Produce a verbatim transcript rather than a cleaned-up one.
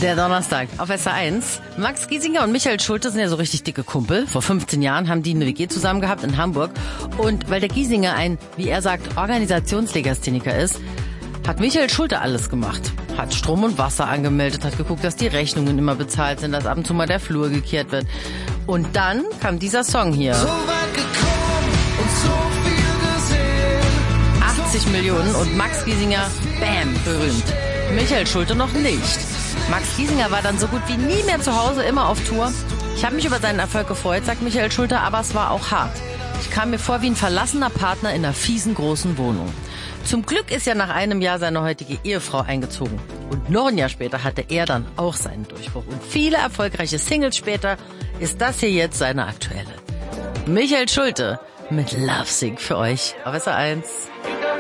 Der Donnerstag auf S R eins. Max Giesinger und Michael Schulte sind ja so richtig dicke Kumpel. Vor fünfzehn Jahren haben die eine W G zusammen gehabt in Hamburg. Und weil der Giesinger ein, wie er sagt, Organisationslegastheniker ist, hat Michael Schulte alles gemacht. Hat Strom und Wasser angemeldet, hat geguckt, dass die Rechnungen immer bezahlt sind, dass ab und zu mal der Flur gekehrt wird. Und dann kam dieser Song hier. So weit gekommen und so viel gesehen. achtzig Millionen und Max Giesinger, bam, berühmt. Michael Schulte noch nicht. Max Giesinger war dann so gut wie nie mehr zu Hause, immer auf Tour. Ich habe mich über seinen Erfolg gefreut, sagt Michael Schulte, aber es war auch hart. Ich kam mir vor wie ein verlassener Partner in einer fiesen großen Wohnung. Zum Glück ist ja nach einem Jahr seine heutige Ehefrau eingezogen. Und noch ein Jahr später hatte er dann auch seinen Durchbruch. Und viele erfolgreiche Singles später ist das hier jetzt seine aktuelle. Michael Schulte mit Lovesick für euch auf S R eins.